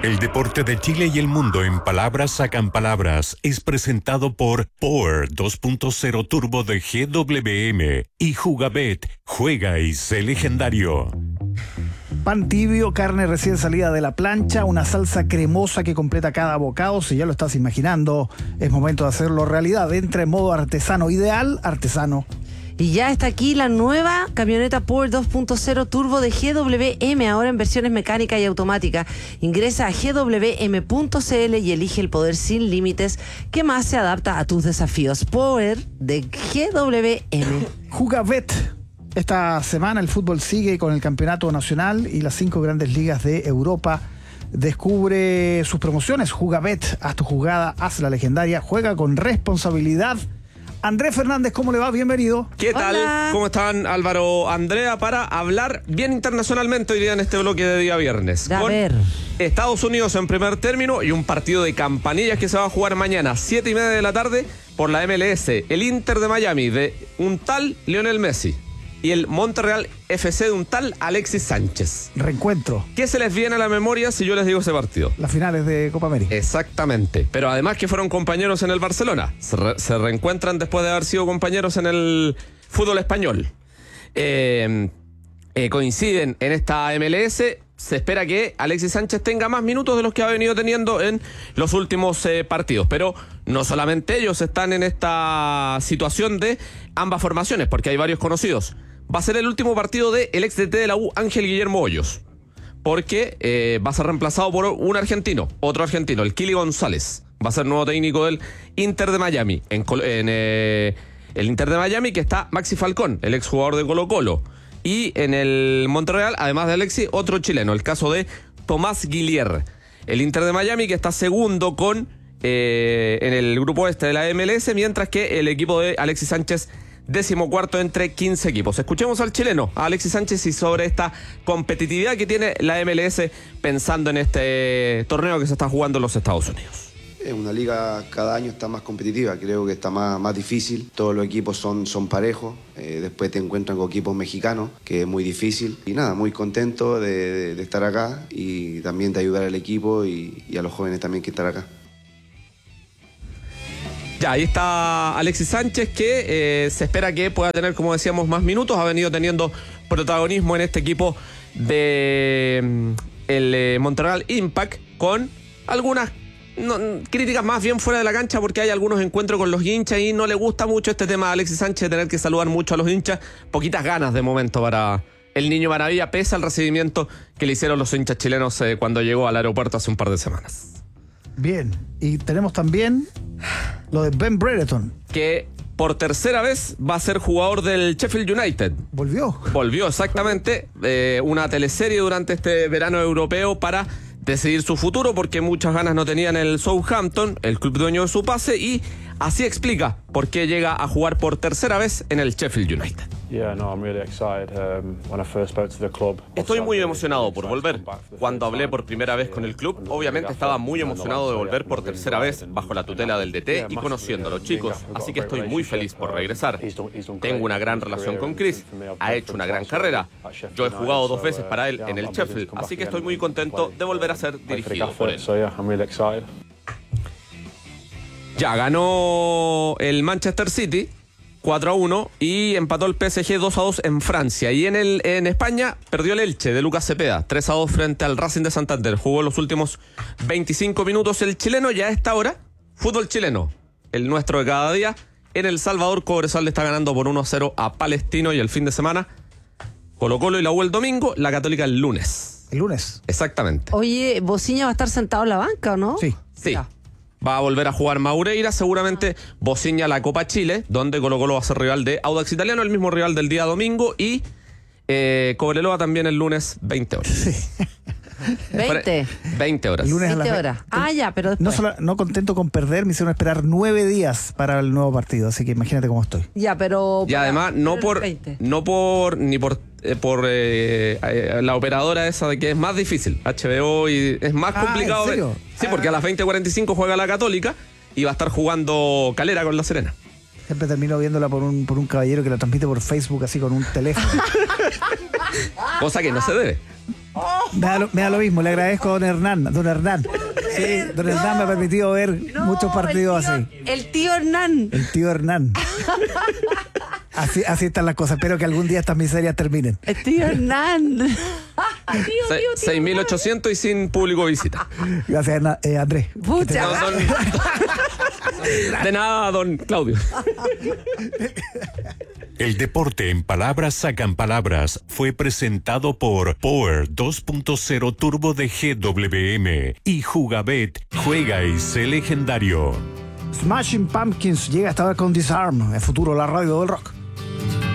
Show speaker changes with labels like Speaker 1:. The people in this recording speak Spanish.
Speaker 1: El deporte de Chile y el mundo en palabras sacan palabras es presentado por Power 2.0 Turbo de GWM y Jugabet. Juega y sé legendario.
Speaker 2: Pan tibio, carne recién salida de la plancha, una salsa cremosa que completa cada bocado. Si ya lo estás imaginando, es momento de hacerlo realidad. Entra en modo artesano, ideal artesano.
Speaker 3: Y ya está aquí la nueva camioneta Power 2.0 Turbo de GWM, ahora en versiones mecánica y automática. Ingresa a gwm.cl y elige el poder sin límites que más se adapta a tus desafíos. Power de GWM.
Speaker 2: Jugabet. Esta semana el fútbol sigue con el campeonato nacional y las 5 grandes ligas de Europa. Descubre sus promociones. Jugabet, haz tu jugada, haz la legendaria, juega con responsabilidad. Andrés Fernández, ¿cómo le va? Bienvenido.
Speaker 4: ¿Qué tal?
Speaker 3: Hola.
Speaker 4: ¿Cómo están, Álvaro, Andrea? Para hablar bien internacionalmente hoy día en este bloque de día viernes.
Speaker 3: A
Speaker 4: con
Speaker 3: ver.
Speaker 4: Estados Unidos en primer término y un partido de campanillas que se va a jugar mañana, 7:30 de la tarde, por la MLS. El Inter de Miami de un tal Lionel Messi y el Montreal FC de un tal Alexis Sánchez.
Speaker 2: Reencuentro.
Speaker 4: ¿Qué se les viene a la memoria si yo les digo ese partido?
Speaker 2: Las finales de Copa América.
Speaker 4: Exactamente, pero además que fueron compañeros en el Barcelona, se reencuentran después de haber sido compañeros en el fútbol español. Coinciden en esta MLS. Se espera que Alexis Sánchez tenga más minutos de los que ha venido teniendo en los últimos partidos, pero no solamente ellos están en esta situación de ambas formaciones, porque hay varios conocidos. Va a ser el último partido del ex DT de la U, Ángel Guillermo Hoyos, porque va a ser reemplazado por un argentino, otro argentino, el Kili González. Va a ser nuevo técnico del Inter de Miami. En el Inter de Miami que está Maxi Falcón, el exjugador de Colo-Colo. Y en el Montreal, además de Alexis, otro chileno, el caso de Tomás Guillier. El Inter de Miami que está segundo en el grupo este de la MLS, mientras que el equipo de Alexis Sánchez 14º entre 15 equipos. Escuchemos al chileno, a Alexis Sánchez, y sobre esta competitividad que tiene la MLS pensando en este torneo que se está jugando en los Estados Unidos.
Speaker 5: Es una liga cada año está más competitiva, creo que está más difícil, todos los equipos son parejos, después te encuentran con equipos mexicanos, que es muy difícil, y nada, muy contento de estar acá y también de ayudar al equipo y a los jóvenes también que están acá.
Speaker 4: Ya, ahí está Alexis Sánchez, que se espera que pueda tener, como decíamos, más minutos. Ha venido teniendo protagonismo en este equipo de el Montreal Impact, con algunas críticas más bien fuera de la cancha, porque hay algunos encuentros con los hinchas y no le gusta mucho este tema a Alexis Sánchez, de tener que saludar mucho a los hinchas. Poquitas ganas de momento para el Niño Maravilla, pese al recibimiento que le hicieron los hinchas chilenos cuando llegó al aeropuerto hace un par de semanas.
Speaker 2: Bien, y tenemos también lo de Ben Brereton.
Speaker 4: Que por tercera vez va a ser jugador del Sheffield United. Volvió, exactamente. Una teleserie durante este verano europeo para decidir su futuro, porque muchas ganas no tenían el Southampton, el club dueño de su pase, y así explica por qué llega a jugar por tercera vez en el Sheffield United. Estoy muy emocionado por volver. Cuando hablé por primera vez con el club, obviamente estaba muy emocionado de volver por tercera vez bajo la tutela del DT y conociendo a los chicos, así que estoy muy feliz por regresar. Tengo una gran relación con Chris, ha hecho una gran carrera. Yo he jugado 2 veces para él en el Sheffield, así que estoy muy contento de volver a ser dirigido por él. Ya ganó el Manchester City 4-1 y empató el PSG 2-2 en Francia. Y en España perdió el Elche de Lucas Cepeda 3-2 frente al Racing de Santander. Jugó los últimos 25 minutos el chileno. Ya a esta hora, fútbol chileno, el nuestro de cada día. En El Salvador, Cobresal le está ganando por 1-0 a Palestino, y el fin de semana Colo-Colo y la U el domingo, la Católica el lunes.
Speaker 2: ¿El lunes?
Speaker 4: Exactamente.
Speaker 3: Oye, ¿Bociña va a estar sentado en la banca o no?
Speaker 2: Sí.
Speaker 3: Ya.
Speaker 4: Va a volver a jugar Maureira, seguramente Bociña la Copa Chile, donde Colo-Colo va a ser rival de Audax Italiano, el mismo rival del día domingo, y Cobreloa también el lunes, 20 horas.
Speaker 2: Sí.
Speaker 3: 20
Speaker 4: horas.
Speaker 2: El lunes a
Speaker 3: 20
Speaker 2: las
Speaker 3: horas. Ya, pero después.
Speaker 2: No contento con perder, me hicieron esperar 9 días para el nuevo partido, así que imagínate cómo estoy.
Speaker 3: Ya, pero.
Speaker 4: Y además, la operadora esa de que es más difícil, HBO, y es más complicado.
Speaker 2: ¿En serio?
Speaker 4: Sí, porque a las 20:45 juega la Católica y va a estar jugando Calera con La Serena.
Speaker 2: Siempre termino viéndola por un caballero que la transmite por Facebook así con un teléfono.
Speaker 4: Cosa que no se debe.
Speaker 2: Me da lo mismo, le agradezco a don Hernán. Sí, don Hernán me ha permitido ver muchos partidos así.
Speaker 3: El tío Hernán.
Speaker 2: El tío Hernán. Así están las cosas. Espero que algún día estas miserias terminen.
Speaker 3: El tío Hernán.
Speaker 4: 6.800 y sin público visita.
Speaker 2: Gracias, Andrés.
Speaker 3: Pucha.
Speaker 4: De nada, don Claudio.
Speaker 1: El deporte en palabras sacan palabras fue presentado por Power 2.0 Turbo de GWM y Jugabet, juega y sé legendario.
Speaker 2: Smashing Pumpkins llega hasta ahora con Disarm, el futuro, la radio del rock.